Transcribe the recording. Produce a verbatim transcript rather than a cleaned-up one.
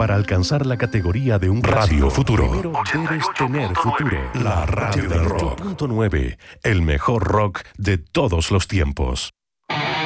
Para alcanzar la categoría de un Radio Futuro, primero debes tener futuro. La radio del rock. ocho punto nueve, el mejor rock de todos los tiempos.